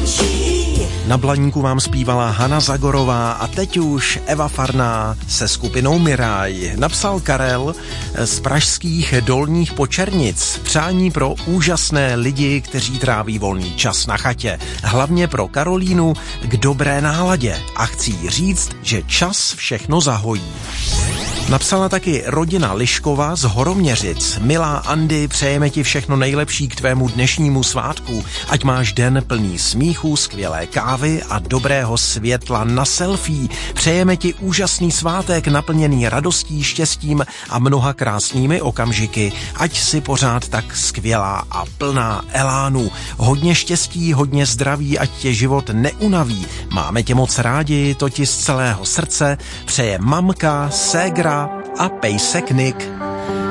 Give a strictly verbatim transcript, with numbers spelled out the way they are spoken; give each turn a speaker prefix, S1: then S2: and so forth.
S1: Na Blaníku vám zpívala Hana Zagorová a teď už Eva Farná se skupinou Miraj. Napsal Karel z pražských Dolních Počernic. Přání pro úžasné lidi, kteří tráví volný čas na chatě. Hlavně pro Karolínu k dobré náladě. A chci jí říct, že čas všechno zahojí. Napsala taky rodina Liškova z Horoměřic. Milá Andy, přejeme ti všechno nejlepší k tvému dnešnímu svátku. Ať máš den plný smíchu, skvělé kávy a dobrého světla na selfie. Přejeme ti úžasný svátek naplněný radostí, štěstím a mnoha krásnými okamžiky. Ať si pořád tak skvělá a plná elánu. Hodně štěstí, hodně zdraví, ať tě život neunaví. Máme tě moc rádi, to ti z celého srdce přeje mamka, ségra a pejsek Nick.